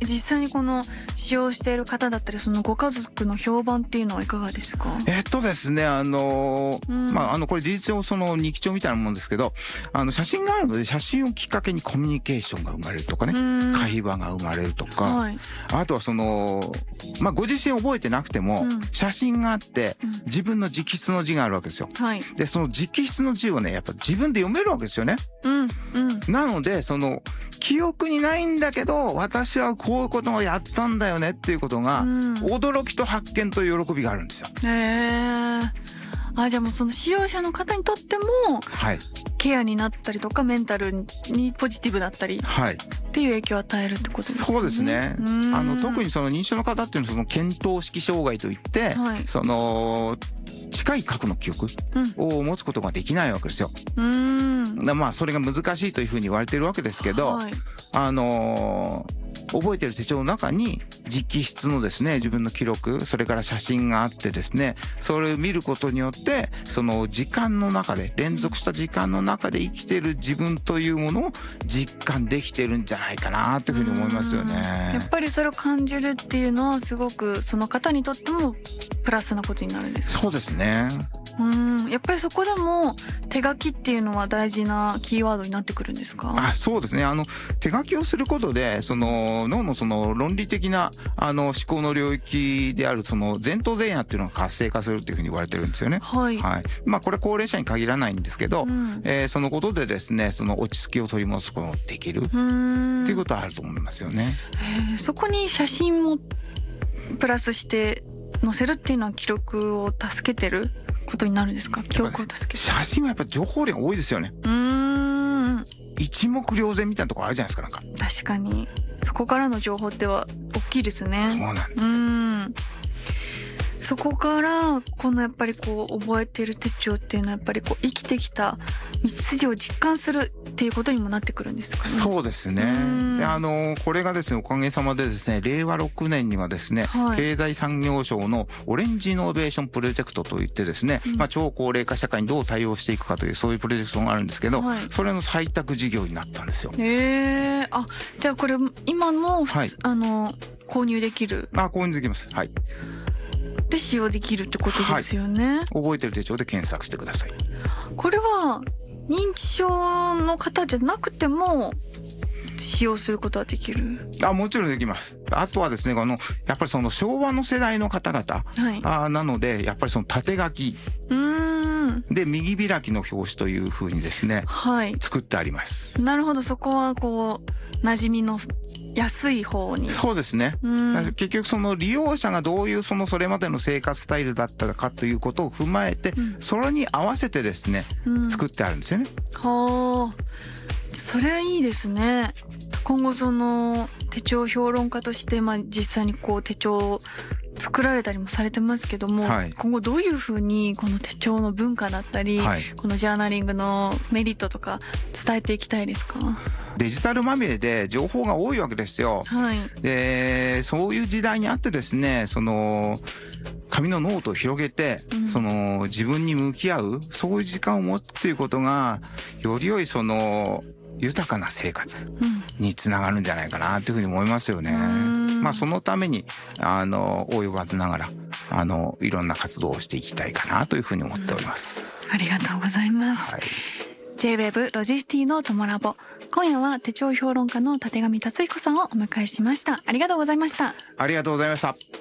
実際にこの使用している方だったり、そのご家族の評判っていうのはいかがですか？ ですね、これ事実上その日記帳みたいなもんですけど、写真があるので、写真をきっかけにコミュニケーションが生まれるとかね、会話が生まれるとか、 はい、 あとはその、ご自身覚えてなくても、写真があって、自分の直筆の字があるわけですよ。 はい、 で、その直筆の字をね、やっぱ自分で読めるわけですよね。なので、その、記憶にないんだけど、私はこういうことをやったんだよねっていうことが、驚きと発見という喜びがあるんですよ。 じゃあもうその使用者の方にとっても、 はい、 ケアになったりとか、メンタルにポジティブだったり、 はい、 っていう影響を与えるってことですね。 そうですね。特にその認知症の方っていうのは、その見当識障害といって、 はい、その近い過去の記憶を持つことができないわけですよ。それが難しいというふうに言われているわけですけど、 はい、 覚えている手帳の中に直筆のですね、自分の記録、それから写真があってですね、それを見ることによってその時間の中で、連続した時間の中で生きている自分というものを実感できてるんじゃないかなというふうに思いますよね。 やっぱりそれを感じるっていうのはすごくその方にとってもプラスなことになるんですか？ そうですね。 やっぱりそこでも手書きっていうのは大事なキーワードになってくるんですか？ そうですね。手書きをすることで、その脳のその論理的な思考の領域であるその前頭前野っていうのが活性化するっていうふうに言われてるんですよね。 はい。 はい。これ高齢者に限らないんですけど、そのことでですね、その落ち着きを取り戻すことができるっていうことはあると思いますよね。 そこに写真もプラスして載せるっていうのは記録を助けてることになるんですか？記憶を助けて。 写真はやっぱ情報量多いですよね。一目瞭然みたいなところあるじゃないですか、 確かに。そこからの情報っては大きいですね。 そうなんです。 そこからこのやっぱりこう覚えている手帳っていうのはやっぱりこう生きてきた道筋を実感するっていうことにもなってくるんですかね。 そうですね。でこれがですね、おかげさまでですね、令和6年にはですね、経済産業省のオレンジイノベーションプロジェクトといってですね、超高齢化社会にどう対応していくかというそういうプロジェクトがあるんですけど、それの採択事業になったんですよ。 じゃあこれ今も購入できる？ 購入できます。はい。 で使用できるってことですよね。 覚えてる手帳で検索してください。 これは認知症の方じゃなくても使用することはできる？ もちろんできます。あとはですね、やっぱりその昭和の世代の方々、なのでやっぱりその縦書きで右開きの表紙というふうにですね、作ってあります。 なるほど。そこはこう馴染みの安い方に。 そうですね。結局その利用者がどういうそれまでの生活スタイルだったかということを踏まえて、それに合わせてですね、作ってあるんですよね。 それいいですね。今後その手帳評論家として実際にこう手帳を作られたりもされてますけども、今後どういうふうにこの手帳の文化だったり、このジャーナリングのメリットとか伝えていきたいですか？ デジタルまみれで情報が多いわけですよ。で、そういう時代にあってですね、その紙のノートを広げて、その自分に向き合う、そういう時間を持つっていうことがより良いその豊かな生活につながるんじゃないかなというふうに思いますよね。そのために及ばずながらいろんな活動をしていきたいかなというふうに思っております。 ありがとうございます。J-WAVE ロジスティのトモラボ、今夜は手帳評論家の立上達彦さんをお迎えしました。ありがとうございました。 ありがとうございました。